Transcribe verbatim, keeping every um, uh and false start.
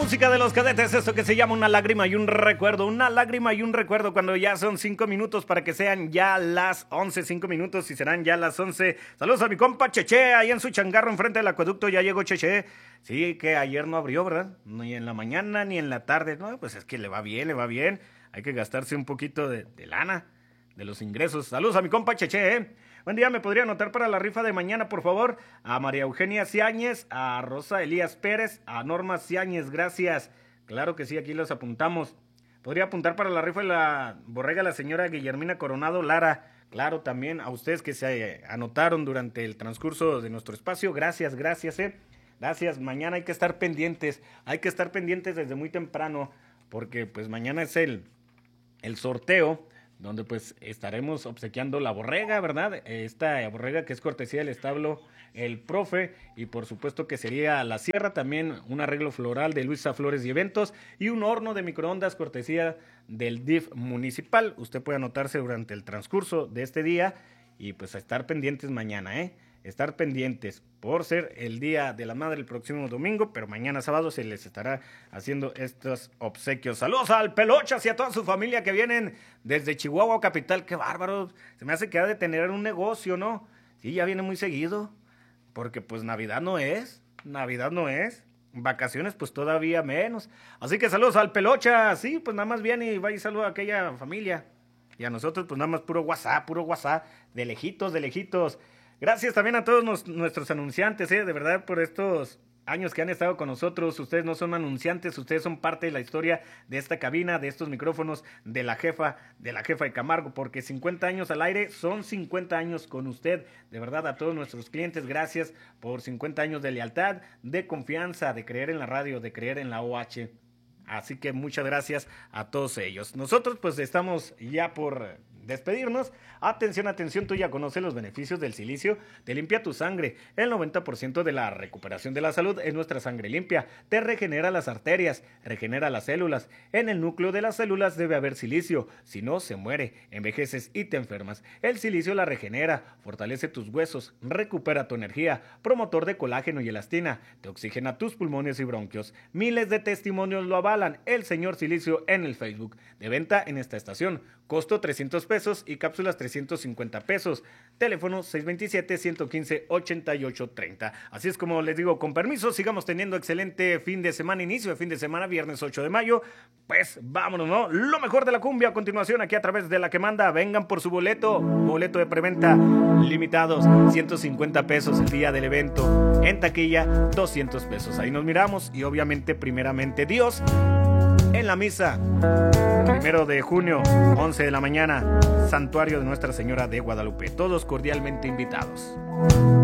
música de los Cadetes, esto que se llama Una lágrima y un recuerdo, una lágrima y un recuerdo cuando ya son cinco minutos para que sean ya las once, cinco minutos y serán ya las once. Saludos a mi compa Cheche, ahí en su changarro enfrente del acueducto, ya llegó Cheche. Sí, que ayer no abrió, ¿verdad? Ni en la mañana ni en la tarde, no, pues es que le va bien, le va bien. Hay que gastarse un poquito de, de lana, de los ingresos. Saludos a mi compa Cheche, ¿eh? Buen día, ¿me podría anotar para la rifa de mañana, por favor? A María Eugenia Ciáñez, a Rosa Elías Pérez, a Norma Ciáñez, gracias. Claro que sí, aquí los apuntamos. ¿Podría apuntar para la rifa de la borrega la señora Guillermina Coronado Lara? Claro, también a ustedes que se anotaron durante el transcurso de nuestro espacio. Gracias, gracias, eh. Gracias, mañana hay que estar pendientes. Hay que estar pendientes desde muy temprano, porque pues mañana es el, el sorteo, donde pues estaremos obsequiando la borrega, ¿verdad? Esta borrega que es cortesía del establo El Profe, y por supuesto que sería la sierra, también un arreglo floral de Luisa Flores y Eventos, y un horno de microondas cortesía del D I F municipal. Usted puede anotarse durante el transcurso de este día, y pues a estar pendientes mañana, ¿eh? Estar pendientes por ser el Día de la Madre el próximo domingo, pero mañana sábado se les estará haciendo estos obsequios. Saludos al Pelochas y a toda su familia que vienen desde Chihuahua capital. Qué bárbaro, se me hace que ha de tener un negocio, ¿no? Sí, ya viene muy seguido, porque pues Navidad no es, Navidad no es, vacaciones pues todavía menos. Así que saludos al Pelochas, sí, pues nada más viene y vaya y saluda a aquella familia. Y a nosotros pues nada más puro WhatsApp, puro WhatsApp, de lejitos, de lejitos. Gracias también a todos nos, nuestros anunciantes, ¿eh? De verdad, por estos años que han estado con nosotros. Ustedes no son anunciantes, ustedes son parte de la historia de esta cabina, de estos micrófonos, de la jefa, de la jefa de Camargo, porque cincuenta años al aire son cincuenta años con usted. De verdad, a todos nuestros clientes, gracias por cincuenta años de lealtad, de confianza, de creer en la radio, de creer en la O H. Así que muchas gracias a todos ellos. Nosotros pues estamos ya por despedirnos. Atención, atención, tú ya conoces los beneficios del silicio. Te limpia tu sangre. El noventa por ciento de la recuperación de la salud es nuestra sangre limpia. Te regenera las arterias, regenera las células. En el núcleo de las células debe haber silicio. Si no, se muere, envejeces y te enfermas. El silicio la regenera, fortalece tus huesos, recupera tu energía, promotor de colágeno y elastina, te oxigena tus pulmones y bronquios. Miles de testimonios lo avalan. El señor Silicio en el Facebook. De venta en esta estación. Costo trescientos pesos y cápsulas trescientos cincuenta pesos. Teléfono seis dos siete, uno uno cinco, ocho ocho tres cero. Así es como les digo, con permiso, sigamos teniendo excelente fin de semana, inicio de fin de semana, viernes ocho de mayo. Pues vámonos, ¿no? Lo mejor de la cumbia a continuación aquí a través de La Que Manda. Vengan por su boleto, boleto de preventa limitados, ciento cincuenta pesos el día del evento. En taquilla, doscientos pesos. Ahí nos miramos y obviamente, primeramente Dios, en la misa, primero de junio, once de la mañana, Santuario de Nuestra Señora de Guadalupe. Todos cordialmente invitados.